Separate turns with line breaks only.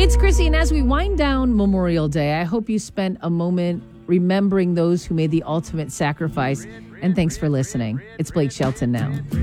It's Chrissy, and as we wind down Memorial Day, I hope you spent a moment remembering those who made the ultimate sacrifice. And thanks for listening. It's Blake Shelton now.